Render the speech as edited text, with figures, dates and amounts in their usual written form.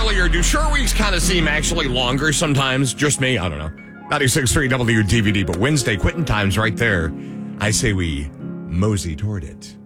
earlier, do short weeks kind of seem actually longer sometimes? Just me? I don't know. 96.3 WDVD, but Wednesday quitting time's right there. I say we mosey toward it.